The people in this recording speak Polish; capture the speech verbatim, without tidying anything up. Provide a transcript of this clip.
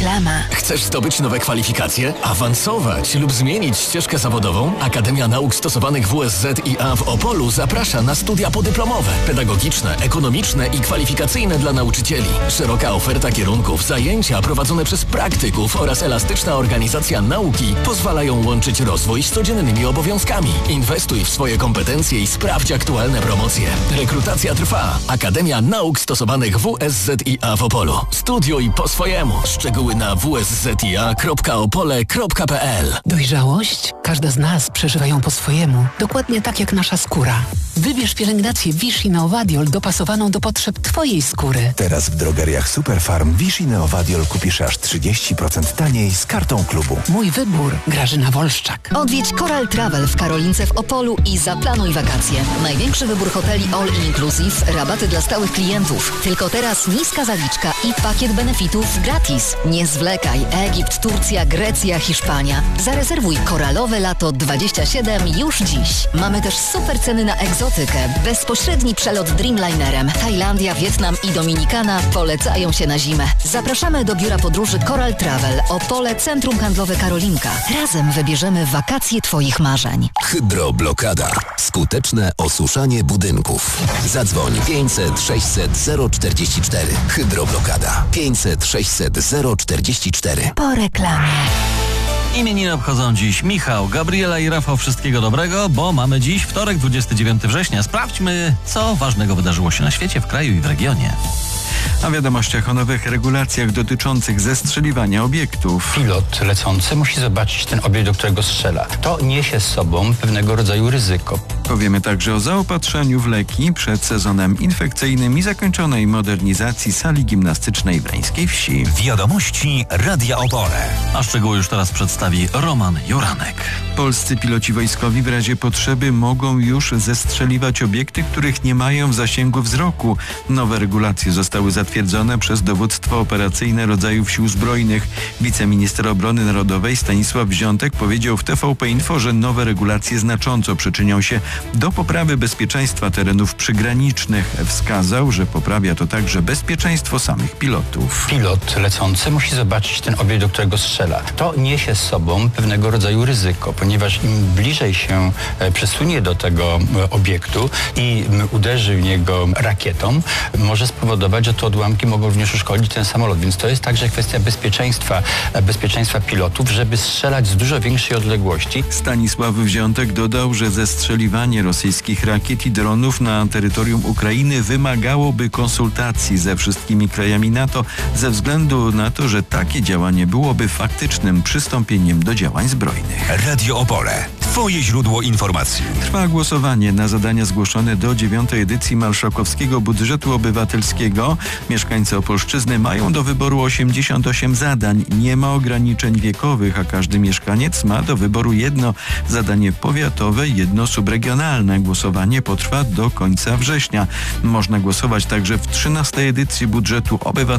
Reklama. Chcesz zdobyć nowe kwalifikacje? Awansować lub zmienić ścieżkę zawodową? Akademia Nauk Stosowanych W S Z I A w Opolu zaprasza na studia podyplomowe, pedagogiczne, ekonomiczne i kwalifikacyjne dla nauczycieli. Szeroka oferta kierunków, zajęcia prowadzone przez praktyków oraz elastyczna organizacja nauki pozwalają łączyć rozwój z codziennymi obowiązkami. Inwestuj w swoje kompetencje i sprawdź aktualne promocje. Rekrutacja trwa. Akademia Nauk Stosowanych W S Z I A w Opolu. Studiuj po swojemu. Szczegóły na w s z i a kropka opole kropka p l. Dojrzałość? Każda z nas przeżywa ją po swojemu. Dokładnie tak jak nasza skóra. Wybierz pielęgnację Vichy Neovadiol dopasowaną do potrzeb Twojej skóry. Teraz w drogeriach Superfarm Vichy Neovadiol kupisz aż trzydzieści procent taniej z kartą klubu. Mój wybór. Grażyna Wolszczak. Odwiedź Coral Travel w Karolince w Opolu i zaplanuj wakacje. Największy wybór hoteli All Inclusive, rabaty dla stałych klientów. Tylko teraz niska zaliczka i pakiet benefitów gratis. Nie zwlekaj. Egipt, Turcja, Grecja, Hiszpania. Zarezerwuj koralowe lato dwadzieścia siedem już dziś. Mamy też super ceny na egzotykę. Bezpośredni przelot Dreamlinerem. Tajlandia, Wietnam i Dominikana polecają się na zimę. Zapraszamy do biura podróży Coral Travel, Opole, Centrum Handlowe Karolinka. Razem wybierzemy wakacje Twoich marzeń. Hydroblokada. Skuteczne osuszanie budynków. Zadzwoń pięćset sześćset zero czterdzieści cztery. Hydroblokada. pięćset sześćset zero czterdzieści cztery. Po reklamie. Imieniny obchodzą dziś Michał, Gabriela i Rafał. Wszystkiego dobrego, bo mamy dziś wtorek, dwudziestego dziewiątego września. Sprawdźmy, co ważnego wydarzyło się na świecie, w kraju i w regionie. A w wiadomościach o nowych regulacjach dotyczących zestrzeliwania obiektów. Pilot lecący musi zobaczyć ten obiekt, do którego strzela. To niesie z sobą pewnego rodzaju ryzyko. Powiemy także o zaopatrzeniu w leki przed sezonem infekcyjnym i zakończonej modernizacji sali gimnastycznej w Leńskiej Wsi. Wiadomości Radia Opole. A szczegóły już teraz przedstawi Roman Juranek. Polscy piloci wojskowi w razie potrzeby mogą już zestrzeliwać obiekty, których nie mają w zasięgu wzroku. Nowe regulacje zostały zatwierdzone przez Dowództwo Operacyjne Rodzajów Sił Zbrojnych. Wiceminister Obrony Narodowej Stanisław Wziątek powiedział w T V P Info, że nowe regulacje znacząco przyczynią się do poprawy bezpieczeństwa terenów przygranicznych. Wskazał, że poprawia to także bezpieczeństwo samych pilotów. Pilot lecący musi zobaczyć ten obiekt, do którego strzela. To niesie z sobą pewnego rodzaju ryzyko, ponieważ im bliżej się przesunie do tego obiektu i uderzy w niego rakietą, może spowodować, że te odłamki mogą również uszkodzić ten samolot. Więc to jest także kwestia bezpieczeństwa, bezpieczeństwa pilotów, żeby strzelać z dużo większej odległości. Stanisław Wziątek dodał, że zestrzeliwanie rosyjskich rakiet i dronów na terytorium Ukrainy wymagałoby konsultacji ze wszystkimi krajami NATO ze względu na to, że takie działanie byłoby faktycznym przystąpieniem do działań zbrojnych. Radio Opole. Twoje źródło informacji. Trwa głosowanie na zadania zgłoszone do dziewiątej edycji Marszałkowskiego Budżetu Obywatelskiego. Mieszkańcy Opolszczyzny mają do wyboru osiemdziesiąt osiem zadań. Nie ma ograniczeń wiekowych, a każdy mieszkaniec ma do wyboru jedno zadanie powiatowe, jedno subregionalne. Głosowanie potrwa do końca września. Można głosować także w trzynastej edycji Budżetu Obywatelskiego.